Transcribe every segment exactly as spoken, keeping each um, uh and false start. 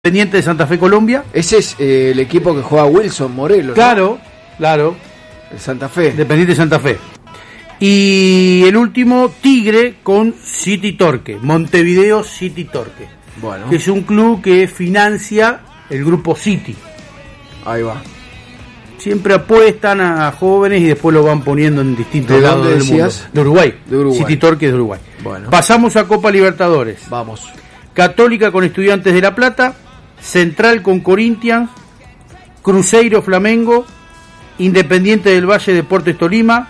Independiente de Santa Fe, Colombia. Ese es eh, el equipo que juega Wilson Morelos. Claro, ¿no? Claro. El Santa Fe. Independiente de Santa Fe. Y el último, Tigre con City Torque, Montevideo City Torque. Bueno. Que es un club que financia el grupo City. Ahí va. Siempre apuestan a jóvenes y después lo van poniendo en distintos ¿De lados dónde del decías? mundo. De Uruguay. De Uruguay. City Torque es de Uruguay. Bueno. Pasamos a Copa Libertadores. Vamos. Católica con Estudiantes de La Plata, Central con Corinthians, Cruzeiro Flamengo, Independiente del Valle Deportes Tolima,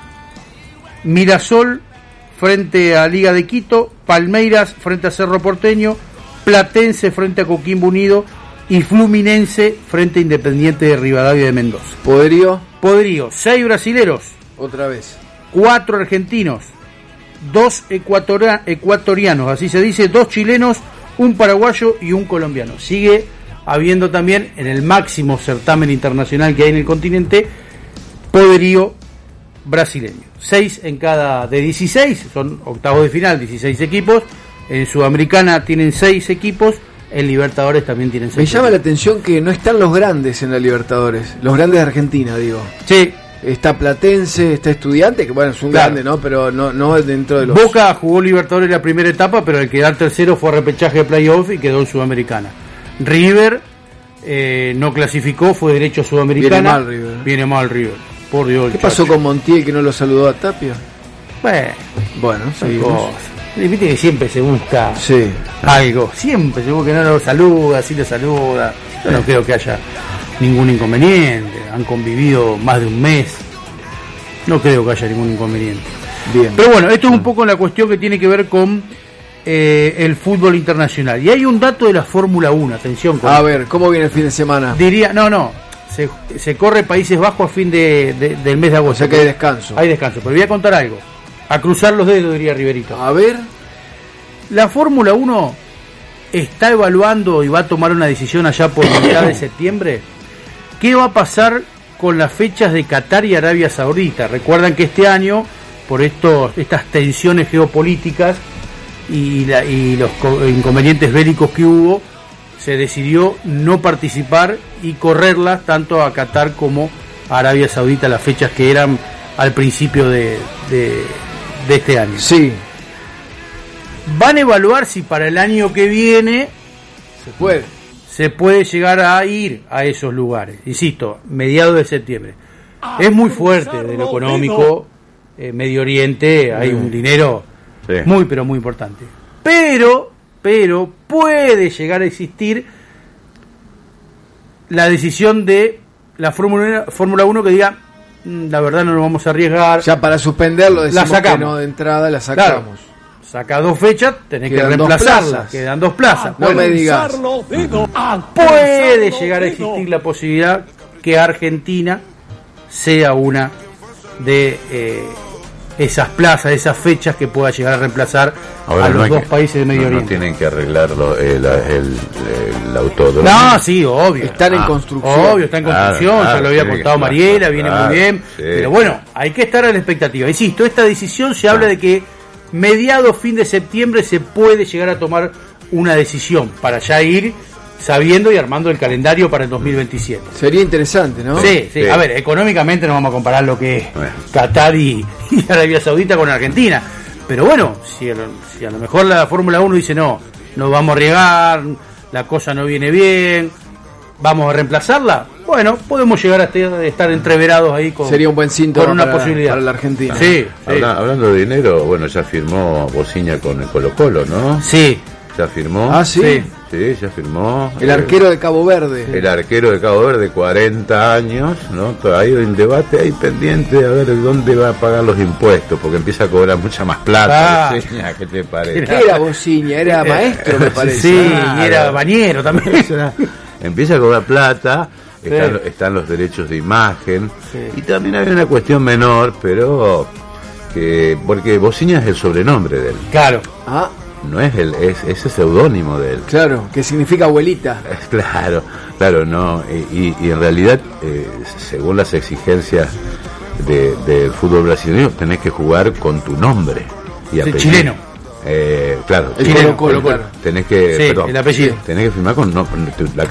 Mirasol frente a Liga de Quito, Palmeiras frente a Cerro Porteño, Platense frente a Coquimbo Unido y Fluminense frente a Independiente de Rivadavia de Mendoza. Poderío. Poderío, seis brasileros, Otra vez. cuatro argentinos, dos ecuatora- ecuatorianos, así se dice, dos chilenos, un paraguayo y un colombiano. Sigue habiendo también en el máximo certamen internacional que hay en el continente, poderío brasileño. Seis en cada de dieciséis, son octavos de final, dieciséis equipos. En Sudamericana tienen seis equipos, en Libertadores también tienen seis. Me llama equipos. la atención que no están los grandes en la Libertadores. Los grandes de Argentina, digo. Sí. Está Platense, está Estudiante, que bueno, es un Claro. grande, ¿no? Pero no, no dentro de los... Boca jugó Libertadores la primera etapa, pero el quedar tercero fue a repechaje de playoff y quedó en Sudamericana. River eh, no clasificó, fue derecho a Sudamericana. Viene mal River. Viene mal River. Por Dios. ¿Qué el pasó chacho. con Montiel que no lo saludó a Tapia? Bueno, Bueno, son seguimos. cosas. Y viste que siempre se busca Sí. algo. Siempre se busca que no lo saluda, sí lo saluda. Yo no creo que haya ningún inconveniente. Han convivido más de un mes. No creo que haya ningún inconveniente. Bien. Pero bueno, esto es un poco la cuestión que tiene que ver con eh, el fútbol internacional. Y hay un dato de la Fórmula uno, atención. Con A ver, ¿cómo viene el fin de semana? Diría, no, no, se, se corre Países Bajos a fin de, de- del mes de O agosto. sea que hay descanso. Hay descanso, pero voy a contar algo. A cruzar los dedos, diría Riverito. A ver, La Fórmula uno está evaluando y va a tomar una decisión allá por mitad de septiembre. ¿Qué va a pasar con las fechas de Qatar y Arabia Saudita? Recuerdan que este año, por estos, estas tensiones geopolíticas y, la- y los co- inconvenientes bélicos que hubo, se decidió no participar y correrlas tanto a Qatar como a Arabia Saudita, las fechas que eran al principio de, de, de este año. sí, Van a evaluar si para el año que viene se puede. se puede llegar a ir a esos lugares. Insisto, mediados de septiembre. Es muy fuerte de lo económico. eh, Medio Oriente hay un dinero Sí. muy pero muy importante. Pero, pero puede llegar a existir la decisión de la Fórmula Fórmula uno que diga, "Mm, la verdad no nos vamos a arriesgar. Ya para suspenderlo decimos que sacamos. no de entrada, la Claro, sacamos. saca dos fechas, tenés Quedan que dos reemplazarlas. plazas. Quedan dos plazas. No me digas. Puede llegar a existir la posibilidad que Argentina sea una de eh, esas plazas, esas fechas que pueda llegar a reemplazar Ahora a no los hay dos que- países de Medio no, no Oriente. tienen que arreglarlo el, el, el autódromo. No, sí, obvio. Están en Ah, construcción. Obvio, está en construcción, Claro, ya claro, lo había sí, contado claro, Mariela, viene claro, muy bien. sí. Pero bueno, hay que estar a la expectativa. Insisto, esta decisión se habla de que mediados, fin de septiembre, se puede llegar a tomar una decisión para ya ir sabiendo y armando el calendario para el dos mil veintisiete. Sería interesante, ¿no? Sí, sí, Sí. a ver, económicamente no vamos a comparar lo que es Bueno. Qatar y, y Arabia Saudita con Argentina. Pero bueno, si a lo, si a lo mejor la Fórmula uno dice no, no vamos a arriesgar, la cosa no viene bien, vamos a reemplazarla, bueno, podemos llegar a este- estar entreverados ahí con, Sería un buen síntoma con una para, posibilidad. para la Argentina. Sí, sí, Habla- hablando de dinero, bueno, ya firmó Bociña con el Colo Colo, ¿no? sí, Ya firmó. Ah, sí. Sí. Sí, ya firmó. El Eh, arquero de Cabo Verde. El arquero de Cabo Verde, cuarenta años, ¿no? Todavía hay un debate ahí pendiente a ver dónde va a pagar los impuestos, porque empieza a cobrar mucha más plata. Ah. Bociña, ¿qué te parece? ¿Qué era Bociña? Era maestro, me parece. sí, Ah, y era bañero también. Empieza a cobrar plata, están, Sí. están los derechos de imagen, Sí. y también hay una cuestión menor, pero que porque Bociña es el sobrenombre de él, Claro, Ah, no es el es ese seudónimo de él. claro, que significa abuelita. Claro, claro, no, y, y- y en realidad, eh, según las exigencias de- del fútbol brasileño, tenés que jugar con tu nombre y el apellido. chileno. Eh, claro, El tenés, Colo Colo, claro. tenés que, Sí, perdón, el apellido. tenés que firmar con, no, con la